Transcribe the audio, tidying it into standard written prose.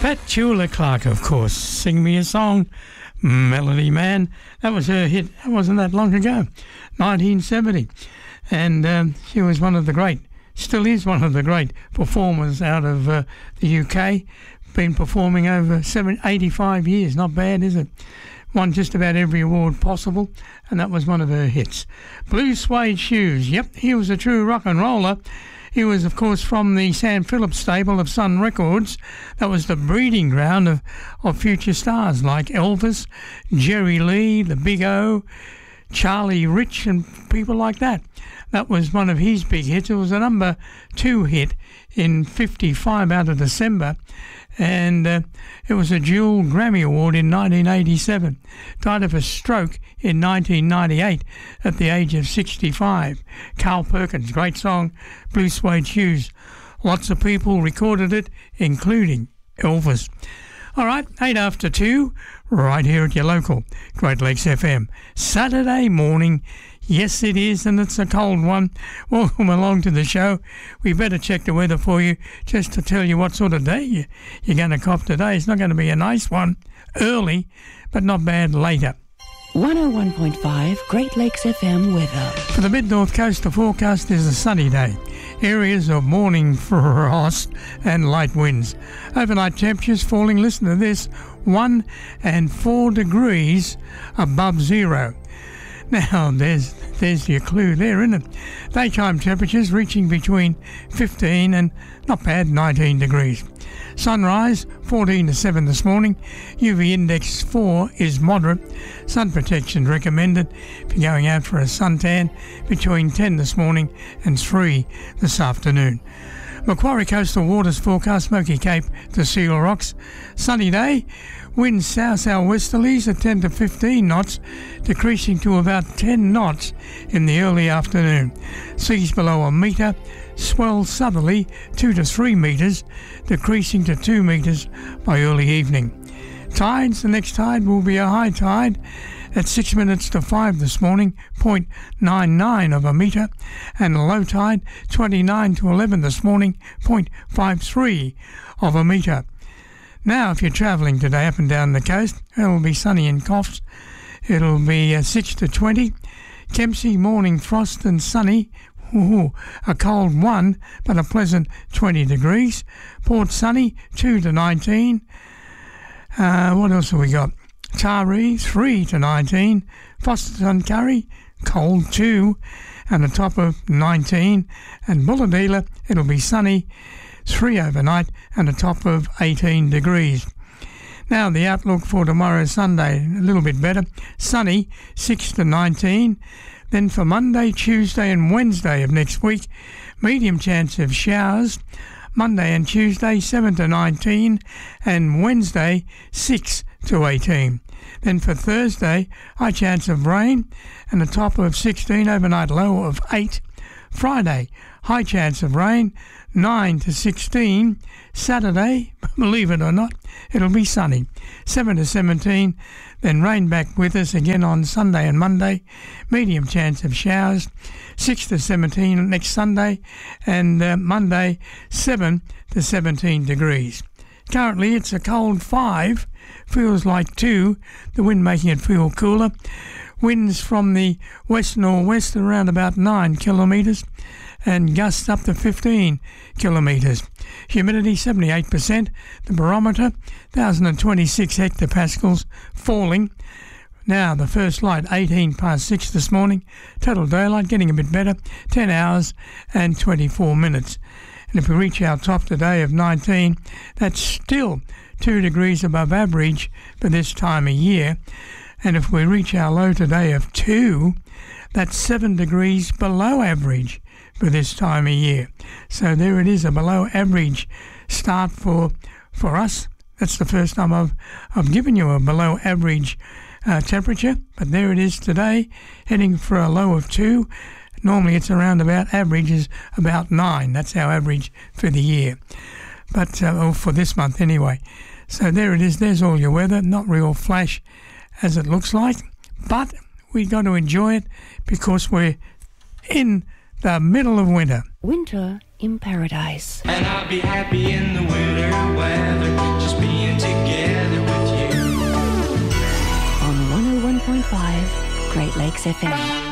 Petula Clark, of course, Sing Me a Song, Melody Man. That was her hit. That wasn't that long ago, 1970. And she was one of the great, still is one of the great performers out of the UK. Been performing over 85 years. Not bad, is it? Won just about every award possible, and that was one of her hits. Blue Suede Shoes. Yep, he was a true rock and roller. He was, of course, from the Sam Phillips stable of Sun Records. That was the breeding ground of future stars like Elvis, Jerry Lee, the Big O, Charlie Rich, and people like that. That was one of his big hits. It was a number 2 hit in 55 out of December, and it was a dual Grammy Award in 1987. Died of a stroke in 1998 at the age of 65. Carl Perkins, great song, Blue Suede Shoes. Lots of people recorded it, including Elvis. All right, 8 after 2, right here at your local Great Lakes FM. Saturday morning. Yes, it is, and it's a cold one. Welcome along to the show. We better check the weather for you just to tell you what sort of day you're going to cop today. It's not going to be a nice one early, but not bad later. 101.5 Great Lakes FM weather. For the mid-north coast, the forecast is a sunny day. Areas of morning frost and light winds. Overnight temperatures falling, listen to this, 1 and 4 degrees above zero. Now, there's your clue there, isn't it? Daytime temperatures reaching between 15 and, not bad, 19 degrees. Sunrise, 14 to 7 this morning. UV index 4 is moderate. Sun protection recommended if you're going out for a suntan, between 10 this morning and 3 this afternoon. Macquarie Coastal Waters forecast, Smoky Cape to Seal Rocks. Sunny day. Winds south-southwesterlies at 10 to 15 knots, decreasing to about 10 knots in the early afternoon. Seas below a metre, swell southerly 2 to 3 metres, decreasing to 2 metres by early evening. Tides, the next tide will be a high tide at 6 minutes to 5 this morning, 0.99 of a metre, and a low tide 29 to 11 this morning, 0.53 of a metre. Now, if you're travelling today up and down the coast, it'll be sunny in Coffs. It'll be 6 to 20. Kempsey, morning frost and sunny. Ooh, a cold 1, but a pleasant 20 degrees. Port sunny, 2 to 19. What else have we got? Taree, 3 to 19. Fosterton Curry, cold 2, and a top of 19. And Bulladila, it'll be sunny, 3 overnight, and a top of 18 degrees. Now the outlook for tomorrow, Sunday, a little bit better. Sunny, 6 to 19. Then for Monday, Tuesday and Wednesday of next week, medium chance of showers. Monday and Tuesday, 7 to 19. And Wednesday, 6 to 18. Then for Thursday, high chance of rain and a top of 16, overnight low of 8. Friday, high chance of rain, 9 to 16. Saturday, believe it or not, it'll be sunny, 7 to 17. Then rain back with us again on Sunday and Monday. Medium chance of showers, 6 to 17 next Sunday. And Monday, 7 to 17 degrees. Currently, it's a cold 5. Feels like 2. The wind making it feel cooler. Winds from the west-northwest around about 9 kilometres and gusts up to 15 kilometres. Humidity 78%. The barometer 1,026 hectopascals, falling. Now the first light 18 past 6 this morning. Total daylight getting a bit better, 10 hours and 24 minutes. And if we reach our top today of 19, that's still 2 degrees above average for this time of year. And if we reach our low today of 2, that's 7 degrees below average for this time of year. So there it is, a below average start for us. That's the first time I've given you a below average temperature, but there it is today, heading for a low of 2. Normally it's around about, average is about 9. That's our average for the year, but or for this month anyway. So there it is, there's all your weather. Not real flash as it looks like, but we got to enjoy it because we're in the middle of winter. Winter in paradise. And I'll be happy in the winter weather, just being 101.5 Great Lakes FM.